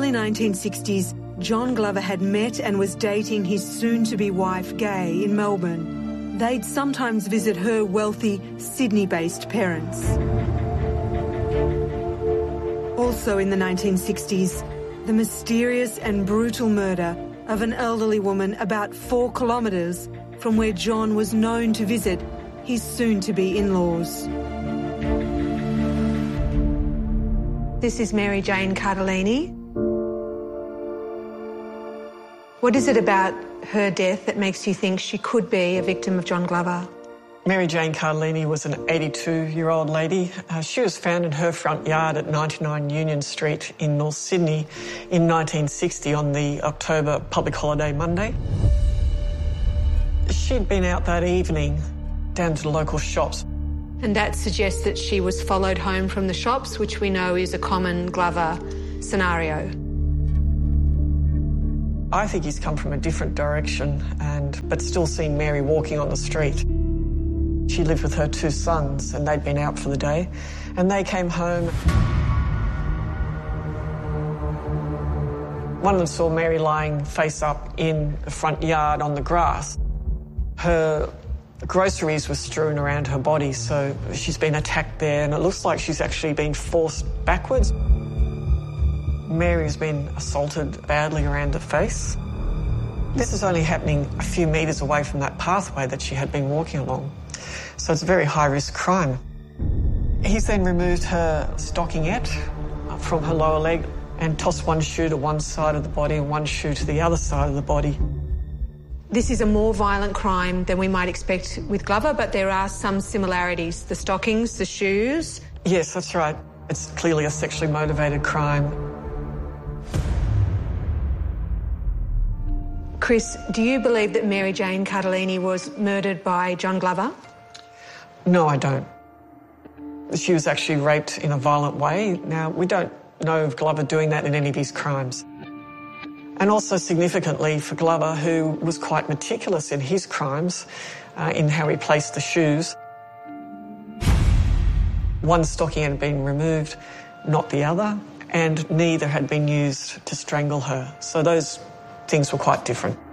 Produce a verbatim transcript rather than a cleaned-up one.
early nineteen sixties, John Glover had met and was dating his soon-to-be wife, Gay, in Melbourne. They'd sometimes visit her wealthy, Sydney-based parents. Also in the nineteen sixties, the mysterious and brutal murder of an elderly woman about four kilometres from where John was known to visit his soon-to-be in-laws. This is Mary Jane Cardellini. What is it about her death that makes you think she could be a victim of John Glover? Mary Jane Cardellini was an eighty-two-year-old lady. Uh, she was found in her front yard at ninety-nine Union Street in North Sydney in nineteen sixty on the October public holiday Monday. She'd been out that evening down to the local shops. And that suggests that she was followed home from the shops, which we know is a common Glover scenario. I think he's come from a different direction, and but still seen Mary walking on the street. She lived with her two sons, and they'd been out for the day, and they came home. One of them saw Mary lying face up in the front yard on the grass. Her groceries were strewn around her body, so she's been attacked there, and it looks like she's actually been forced backwards. Mary's been assaulted badly around the face. This is only happening a few metres away from that pathway that she had been walking along, so it's a very high-risk crime. He's then removed her stockingette from her lower leg and tossed one shoe to one side of the body and one shoe to the other side of the body. This is a more violent crime than we might expect with Glover, but there are some similarities. The stockings, the shoes. Yes, that's right. It's clearly a sexually motivated crime. Chris, do you believe that Mary Jane Cardellini was murdered by John Glover? No, I don't. She was actually raped in a violent way. Now, we don't know of Glover doing that in any of his crimes. And also significantly for Glover, who was quite meticulous in his crimes, uh, in how he placed the shoes. One stocking had been removed, not the other, and neither had been used to strangle her. So those things were quite different.